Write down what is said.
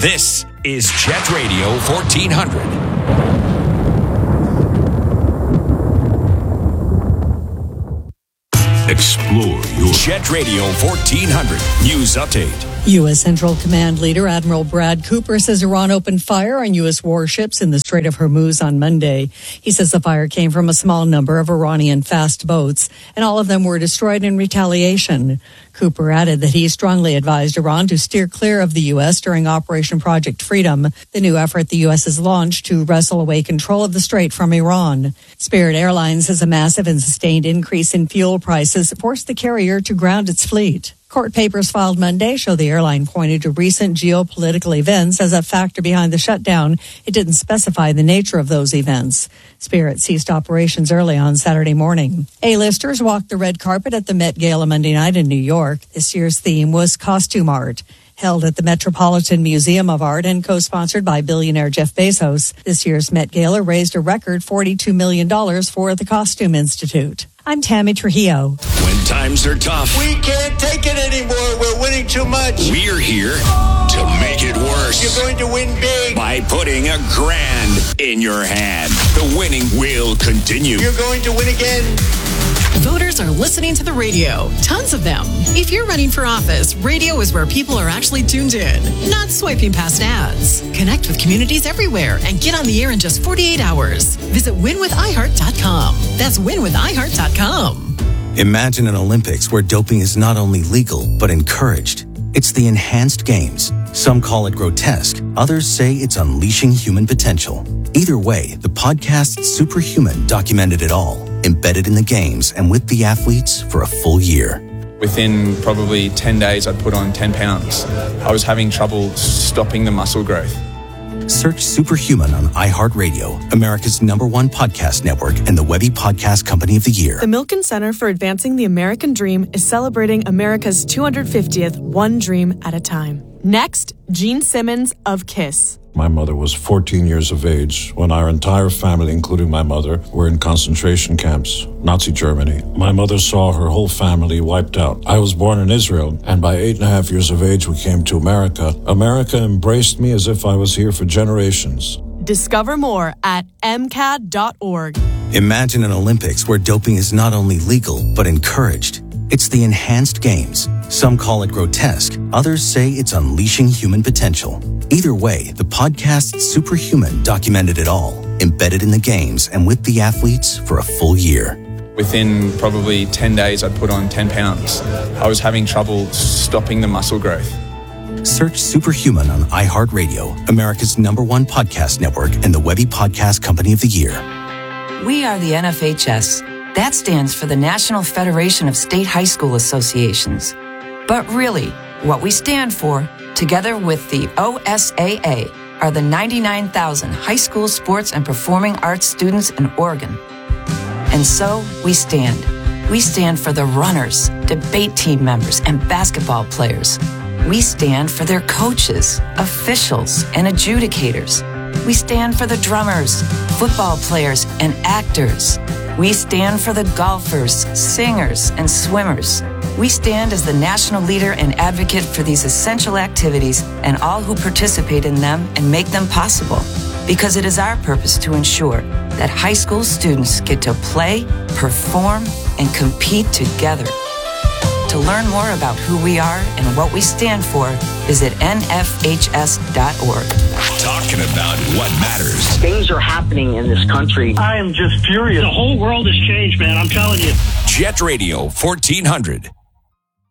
This is Jet Radio 1400. Explore your Jet Radio 1400 News Update. U.S. Central Command Leader Admiral Brad Cooper says Iran opened fire on U.S. warships in the Strait of Hormuz on Monday. He says the fire came from a small number of Iranian fast boats, and all of them were destroyed in retaliation. Cooper added that he strongly advised Iran to steer clear of the U.S. during Operation Project Freedom, the new effort the U.S. has launched to wrestle away control of the strait from Iran. Spirit Airlines says a massive and sustained increase in fuel prices forced the carrier to ground its fleet. Court papers filed Monday show the airline pointed to recent geopolitical events as a factor behind the shutdown. It didn't specify the nature of those events. Spirit ceased operations early on Saturday morning. A-listers walked the red carpet at the Met Gala Monday night in New York. This year's theme was costume art. Held at the Metropolitan Museum of Art and co-sponsored by billionaire Jeff Bezos, this year's Met Gala raised a record $42 million for the Costume Institute. I'm Tammy Trujillo. When times are tough, we can't take it anymore. We're winning too much. We're here to make it worse. You're going to win big. By putting $1,000 in your hand. The winning will continue. You're going to win again. Voters are listening to the radio. Tons of them. If you're running for office, radio is where people are actually tuned in, not swiping past ads. Connect with communities everywhere and get on the air in just 48 hours. Visit winwithiheart.com. That's winwithiheart.com. Imagine an Olympics where doping is not only legal, but encouraged. It's the Enhanced Games. Some call it grotesque. Others say it's unleashing human potential. Either way, the podcast Superhuman documented it all, embedded in the games and with the athletes for a full year. Within probably 10 days, I'd put on 10 pounds. I was having trouble stopping the muscle growth. Search Superhuman on iHeartRadio, America's #1 podcast network and the Webby Podcast Company of the Year. The Milken Center for Advancing the American Dream is celebrating America's 250th One Dream at a Time. Next, Gene Simmons of KISS. My mother was 14 years of age when our entire family, including my mother, were in concentration camps, Nazi Germany. My mother saw her whole family wiped out. I was born in Israel, and by 8.5 years of age, we came to America. America embraced me as if I was here for generations. Discover more at MCAD.org. Imagine an Olympics where doping is not only legal, but encouraged. It's the Enhanced Games. Some call it grotesque. Others say it's unleashing human potential. Either way, the podcast Superhuman documented it all, embedded in the games and with the athletes for a full year. Within probably 10 days, I'd put on 10 pounds. I was having trouble stopping the muscle growth. Search Superhuman on iHeartRadio, America's #1 podcast network and the Webby Podcast Company of the Year. We are the NFHS. That stands for the National Federation of State High School Associations. But really, what we stand for, together with the OSAA, are the 99,000 high school sports and performing arts students in Oregon. And so, we stand. We stand for the runners, debate team members, and basketball players. We stand for their coaches, officials, and adjudicators. We stand for the drummers, football players, and actors. We stand for the golfers, singers, and swimmers. We stand as the national leader and advocate for these essential activities and all who participate in them and make them possible. Because it is our purpose to ensure that high school students get to play, perform, and compete together. To learn more about who we are and what we stand for, visit nfhs.org. Talking about what matters. Things are happening in this country. I am just furious. The whole world has changed, man. I'm telling you. Jet Radio 1400.